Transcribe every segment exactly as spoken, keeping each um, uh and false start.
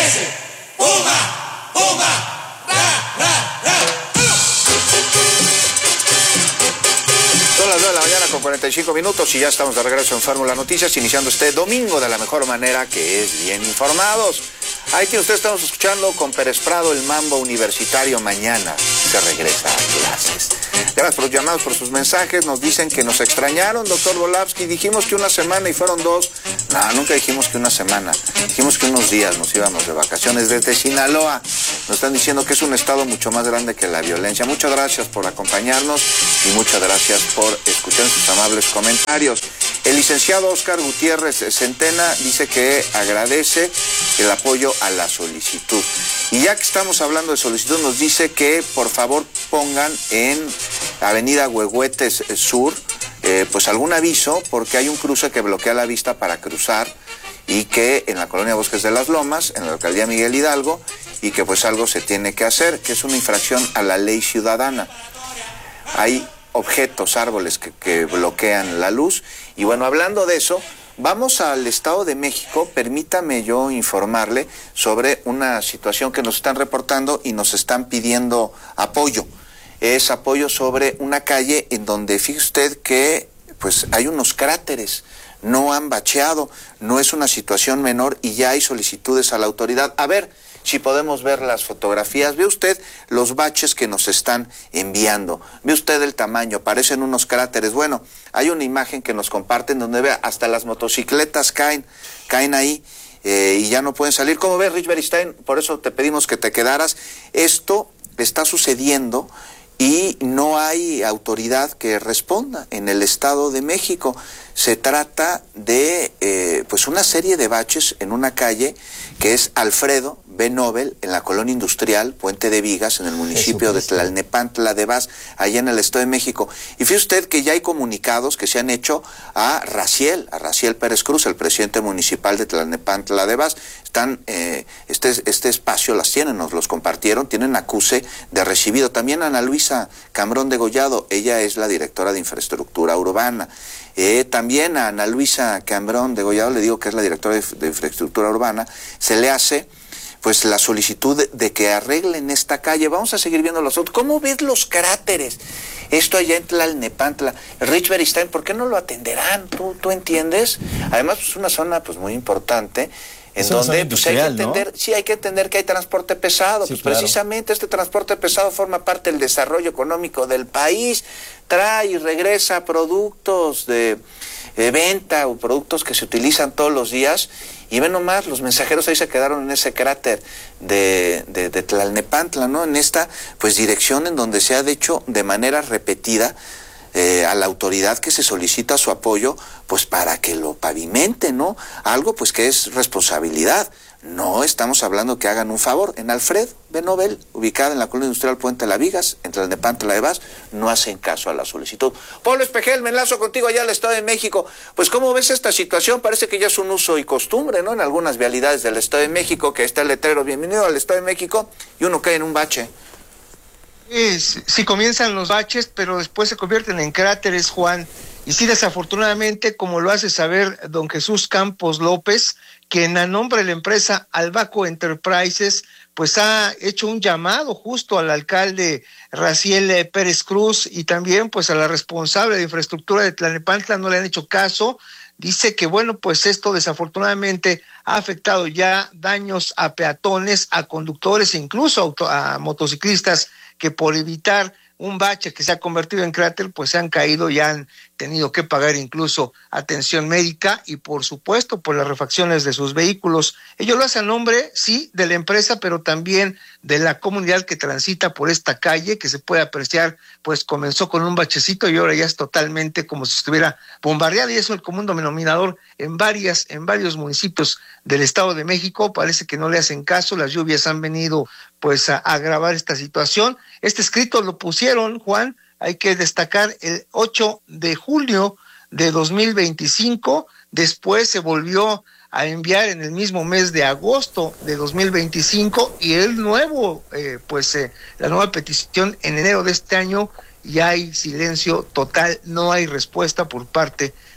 ese, Puma, Puma, ra, ra, ra. Son las nueve de la mañana con cuarenta y cinco minutos y ya estamos de regreso en Fórmula Noticias, iniciando este domingo de la mejor manera, que es bien informados. Ahí tiene usted, estamos escuchando con Pérez Prado el Mambo Universitario. Mañana se regresa a clases. Gracias por los llamados, por sus mensajes. Nos dicen que nos extrañaron, doctor Volavsky. Dijimos que una semana y fueron dos. No, nunca dijimos que una semana. Dijimos que unos días nos íbamos de vacaciones. Desde Sinaloa nos están diciendo que es un estado mucho más grande que la violencia. Muchas gracias por acompañarnos y muchas gracias por escuchar sus amables comentarios. El licenciado Oscar Gutiérrez Centena dice que agradece el apoyo a la solicitud. Y ya que estamos hablando de solicitud, nos dice que por favor pongan en Avenida Huehuetes Sur eh, pues algún aviso, porque hay un cruce que bloquea la vista para cruzar, y que en la colonia Bosques de las Lomas, en la alcaldía Miguel Hidalgo, y que pues algo se tiene que hacer, que es una infracción a la ley ciudadana. Hay objetos, árboles que, que bloquean la luz. Y bueno, hablando de eso, vamos al Estado de México. Permítame yo informarle sobre una situación que nos están reportando y nos están pidiendo apoyo. Es apoyo sobre una calle en donde, fíjese usted que pues hay unos cráteres, no han bacheado, no es una situación menor y ya hay solicitudes a la autoridad. A ver si podemos ver las fotografías. Ve usted los baches que nos están enviando. Ve usted el tamaño, parecen unos cráteres. Bueno, hay una imagen que nos comparten donde vea, hasta las motocicletas caen, caen ahí eh, y ya no pueden salir. ¿Cómo ves, Rich Beristain? Por eso te pedimos que te quedaras. Esto está sucediendo y no hay autoridad que responda en el Estado de México. Se trata de eh, pues una serie de baches en una calle que es Alfredo B. Nobel, en la colonia industrial Puente de Vigas, en el municipio de Tlalnepantla de Vaz, allá en el Estado de México. Y fíjese usted que ya hay comunicados que se han hecho a Raciel, a Raciel Pérez Cruz, el presidente municipal de Tlalnepantla de Vaz. Están, eh, este, este espacio las tienen, nos los compartieron, tienen acuse de recibido. También Ana Luisa Cambrón Degollado, ella es la directora de infraestructura urbana. Eh, también a Ana Luisa Cambrón Degollado, le digo que es la directora de, de infraestructura urbana, se le hace pues la solicitud de, de que arreglen esta calle. Vamos a seguir viendo los otros. ¿Cómo ves los cráteres? Esto allá en Tlalnepantla. Rich Beristain, ¿por qué no lo atenderán? ¿Tú, tú entiendes? Además, pues, es una zona pues muy importante, en es donde pues, hay que entender, ¿no? Sí, hay que entender que hay transporte pesado. Sí, pues claro. Precisamente este transporte pesado forma parte del desarrollo económico del país. Trae y regresa productos de, de venta o productos que se utilizan todos los días. Y ven nomás, los mensajeros ahí se quedaron en ese cráter de, de, de Tlalnepantla, ¿no? En esta pues dirección en donde se ha hecho de manera repetida eh, a la autoridad que se solicita su apoyo, pues para que lo pavimente, ¿no? Algo pues que es responsabilidad. No estamos hablando que hagan un favor. En Alfred B. Nobel, ubicada en la colonia industrial Puente de las Vigas, entre el Tlalnepantla de Vaz, no hacen caso a la solicitud. Pablo Espejel, me enlazo contigo allá al Estado de México. Pues, ¿cómo ves esta situación? Parece que ya es un uso y costumbre, ¿no? En algunas vialidades del Estado de México, que está el letrero, bienvenido al Estado de México, y uno cae en un bache. Sí, sí comienzan los baches, pero después se convierten en cráteres, Juan. Y sí, desafortunadamente, como lo hace saber don Jesús Campos López, quien a nombre de la empresa Albaco Enterprises, pues ha hecho un llamado justo al alcalde Raciel Pérez Cruz y también pues a la responsable de infraestructura de Tlalnepantla, no le han hecho caso. Dice que bueno, pues esto desafortunadamente ha afectado ya daños a peatones, a conductores e incluso a motociclistas que por evitar un bache que se ha convertido en cráter, pues se han caído y han tenido que pagar incluso atención médica y por supuesto por las refacciones de sus vehículos. Ellos lo hacen a nombre, sí, de la empresa, pero también de la comunidad que transita por esta calle, que se puede apreciar, pues comenzó con un bachecito y ahora ya es totalmente como si estuviera bombardeada, y eso es el común denominador en varias, en varios municipios del Estado de México. Parece que no le hacen caso, las lluvias han venido pues a, a agravar esta situación. Este escrito lo pusieron, Juan, hay que destacar, el ocho de julio de dos mil veinticinco, después se volvió a enviar en el mismo mes de agosto de dos mil veinticinco y el nuevo, eh, pues eh, la nueva petición en enero de este año, y hay silencio total, no hay respuesta por parte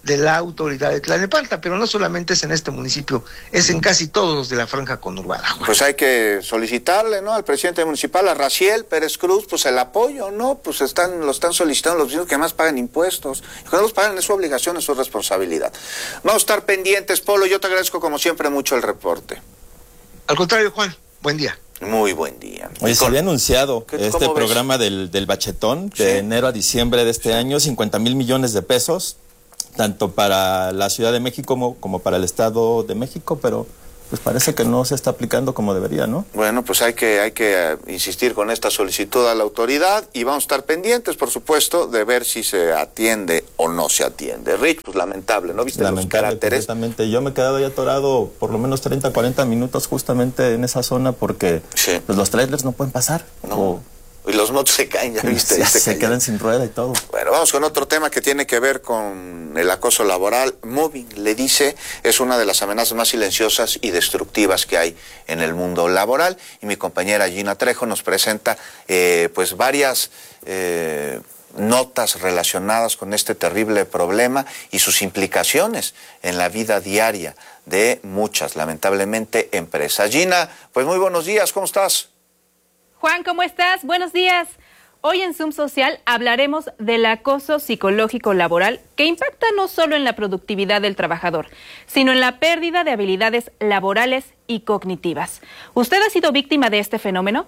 de la autoridad de Tlalnepantla, pero no solamente es en este municipio, es en casi todos los de la franja conurbada, Juan. Pues hay que solicitarle, ¿no?, al presidente municipal, a Raciel Pérez Cruz, pues el apoyo, ¿no? Pues están, lo están solicitando los vecinos que más pagan impuestos. Y cuando los pagan es su obligación, es su responsabilidad. Vamos a estar pendientes, Polo, yo te agradezco como siempre mucho el reporte. Al contrario, Juan, buen día. Muy buen día. Oye, se había anunciado este programa ves? del, del bachetón ¿Sí? de enero a diciembre de este año, cincuenta mil millones de pesos, tanto para la Ciudad de México como, como para el Estado de México, pero pues parece que no se está aplicando como debería, ¿no? Bueno, pues hay que, hay que uh, insistir con esta solicitud a la autoridad y vamos a estar pendientes, por supuesto, de ver si se atiende o no se atiende. Rich, pues lamentable, ¿no? ¿Viste Lamentable, los caracteres? completamente. Yo me he quedado ahí atorado por lo menos treinta, cuarenta minutos justamente en esa zona porque sí. pues, los trailers no pueden pasar. No. O... Y los motos se caen, ya viste. Ya se, se se quedan sin rueda y todo. Bueno, vamos con otro tema que tiene que ver con el acoso laboral. Moving, le dice, es una de las amenazas más silenciosas y destructivas que hay en el mundo laboral. Y mi compañera Gina Trejo nos presenta eh, pues varias eh, notas relacionadas con este terrible problema y sus implicaciones en la vida diaria de muchas, lamentablemente, empresas. Gina, pues muy buenos días, ¿cómo estás? Juan, ¿cómo estás? Buenos días. Hoy en Zoom Social hablaremos del acoso psicológico laboral que impacta no solo en la productividad del trabajador, sino en la pérdida de habilidades laborales y cognitivas. ¿Usted ha sido víctima de este fenómeno?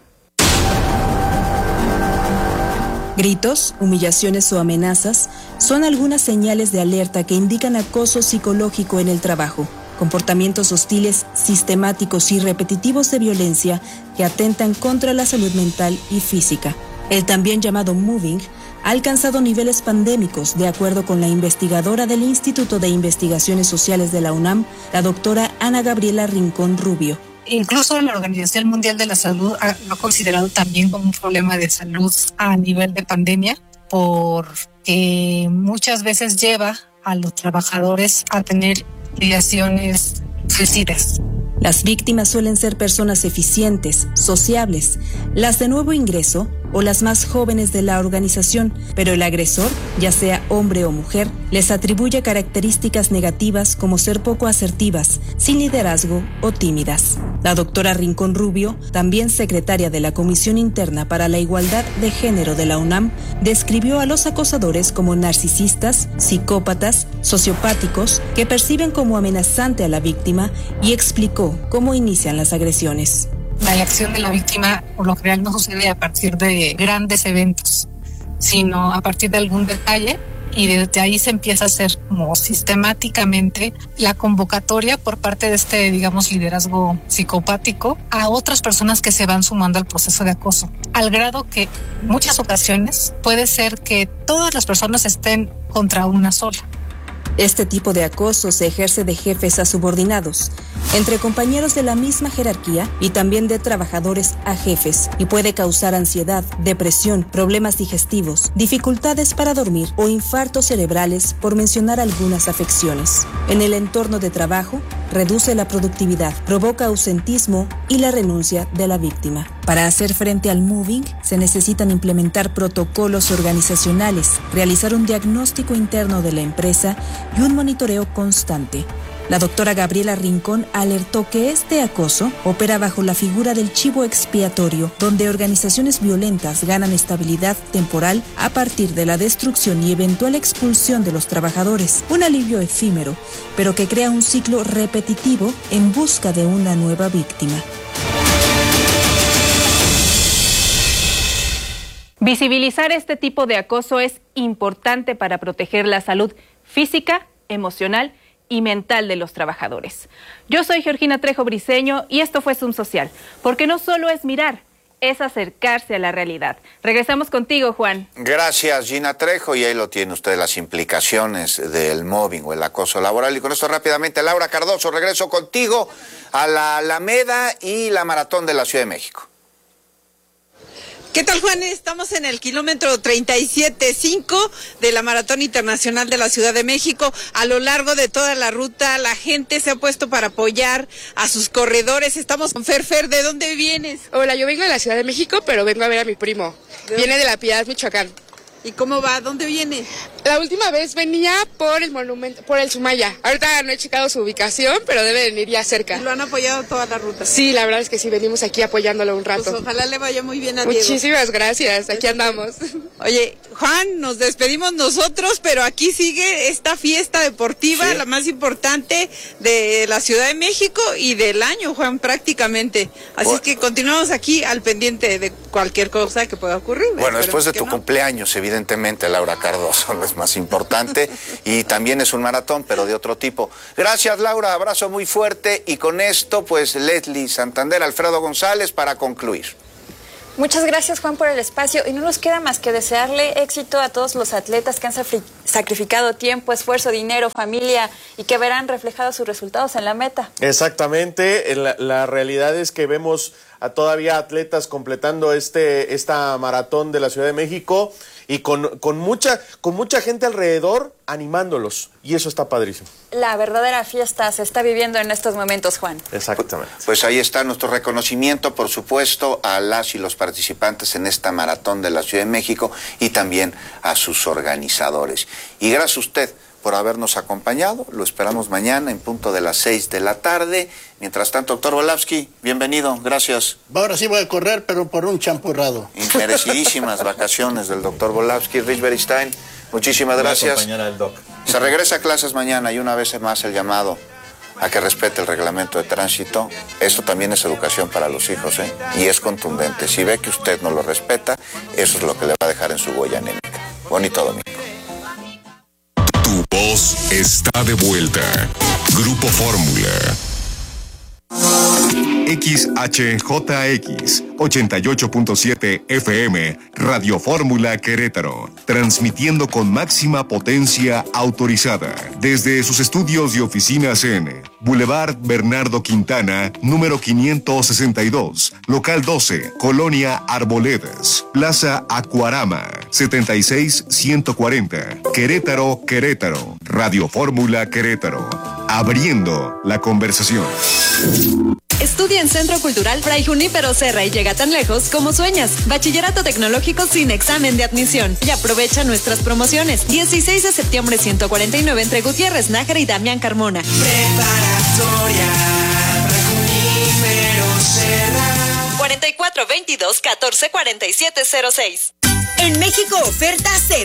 Gritos, humillaciones o amenazas son algunas señales de alerta que indican acoso psicológico en el trabajo. Comportamientos hostiles, sistemáticos y repetitivos de violencia que atentan contra la salud mental y física. El también llamado moving ha alcanzado niveles pandémicos, de acuerdo con la investigadora del Instituto de Investigaciones Sociales de la UNAM, la doctora Ana Gabriela Rincón Rubio. Incluso la Organización Mundial de la Salud ha, lo ha considerado también como un problema de salud a nivel de pandemia, porque muchas veces lleva a los trabajadores a tener ideaciones suicidas. Las víctimas suelen ser personas eficientes, sociables, las de nuevo ingreso o las más jóvenes de la organización, pero el agresor, ya sea hombre o mujer, les atribuye características negativas como ser poco asertivas, sin liderazgo o tímidas. La doctora Rincón Rubio, también secretaria de la Comisión Interna para la Igualdad de Género de la UNAM, describió a los acosadores como narcisistas, psicópatas, sociopáticos, que perciben como amenazante a la víctima y explicó cómo inician las agresiones. La reacción de la víctima por lo general no sucede a partir de grandes eventos, sino a partir de algún detalle, y desde ahí se empieza a hacer como sistemáticamente la convocatoria por parte de este, digamos, liderazgo psicopático a otras personas que se van sumando al proceso de acoso, al grado que en muchas ocasiones puede ser que todas las personas estén contra una sola. Este tipo de acoso se ejerce de jefes a subordinados, entre compañeros de la misma jerarquía y también de trabajadores a jefes, y puede causar ansiedad, depresión, problemas digestivos, dificultades para dormir o infartos cerebrales, por mencionar algunas afecciones. En el entorno de trabajo, reduce la productividad, provoca ausentismo y la renuncia de la víctima. Para hacer frente al moving, se necesitan implementar protocolos organizacionales, realizar un diagnóstico interno de la empresa y un monitoreo constante. La doctora Gabriela Rincón alertó que este acoso opera bajo la figura del chivo expiatorio, donde organizaciones violentas ganan estabilidad temporal a partir de la destrucción y eventual expulsión de los trabajadores. Un alivio efímero, pero que crea un ciclo repetitivo en busca de una nueva víctima. Visibilizar este tipo de acoso es importante para proteger la salud física, emocional y mental de los trabajadores. Yo soy Georgina Trejo Briceño y esto fue Zoom Social, porque no solo es mirar, es acercarse a la realidad. Regresamos contigo, Juan. Gracias, Gina Trejo, y ahí lo tiene usted, las implicaciones del mobbing o el acoso laboral. Y con esto rápidamente, Laura Cardoso, regreso contigo a la Alameda y la Maratón de la Ciudad de México. ¿Qué tal, Juan? Estamos en el kilómetro treinta y siete punto cinco de la Maratón Internacional de la Ciudad de México. A lo largo de toda la ruta, la gente se ha puesto para apoyar a sus corredores. Estamos con Fer. Fer, ¿de dónde vienes? Hola, yo vengo de la Ciudad de México, pero vengo a ver a mi primo. Viene de La Piedad, Michoacán. ¿Y cómo va? ¿Dónde viene? La última vez venía por el monumento, por el Sumaya. Ahorita no he checado su ubicación, pero debe venir ya cerca. ¿Y lo han apoyado toda la ruta? Sí, la verdad es que sí, venimos aquí apoyándolo un rato. Pues ojalá le vaya muy bien a Diego. Muchísimas gracias, aquí andamos. Oye, Juan, nos despedimos nosotros, pero aquí sigue esta fiesta deportiva, sí, la más importante de la Ciudad de México y del año, Juan, prácticamente. Así bueno, es que continuamos aquí al pendiente de cualquier cosa que pueda ocurrir. Bueno, después de tu no. cumpleaños, evidentemente, Laura Cardoso no es más importante y también es un maratón, pero de otro tipo. Gracias, Laura, abrazo muy fuerte y con esto, pues, Leslie Santander, Alfredo González, para concluir. Muchas gracias, Juan, por el espacio y no nos queda más que desearle éxito a todos los atletas que han sacrificado tiempo, esfuerzo, dinero, familia y que verán reflejados sus resultados en la meta. Exactamente, la, la realidad es que vemos a todavía atletas completando este esta maratón de la Ciudad de México y con, con, mucha, con mucha gente alrededor animándolos y eso está padrísimo. La verdadera fiesta se está viviendo en estos momentos, Juan. Exactamente. Pues ahí está nuestro reconocimiento, por supuesto, a las y los participantes en esta maratón de la Ciudad de México y también a sus organizadores. Y gracias a usted por habernos acompañado. Lo esperamos mañana en punto de las seis de la tarde. Mientras tanto, doctor Volavsky, bienvenido, gracias. Ahora sí voy a correr, pero por un champurrado. Merecidísimas vacaciones del doctor Volavsky. Rich Beristain, muchísimas gracias. Voy a acompañar al doc. Se regresa a clases mañana y una vez más el llamado a que respete el reglamento de tránsito. Esto también es educación para los hijos, ¿eh? Y es contundente. Si ve que usted no lo respeta, eso es lo que le va a dejar en su huella anémica. Bonito domingo. Tu voz está de vuelta. Grupo Fórmula. X H J X ochenta y ocho punto siete F M Radio Fórmula Querétaro, transmitiendo con máxima potencia autorizada desde sus estudios y oficinas en Boulevard Bernardo Quintana, número quinientos sesenta y dos, local doce, Colonia Arboledas, Plaza Acuarama, setenta y seis ciento cuarenta, Querétaro, Querétaro. Radio Fórmula Querétaro, abriendo la conversación. Estudia en Centro Cultural Fray Junípero Serra y llega tan lejos como sueñas. Bachillerato tecnológico sin examen de admisión. Y aprovecha nuestras promociones. dieciséis de septiembre ciento cuarenta y nueve entre Gutiérrez Nájera y Damián Carmona. Preparatoria Fray Junípero Serra. cuarenta y cuatro veintidós catorce cuarenta y siete cero seis. En México Oferta se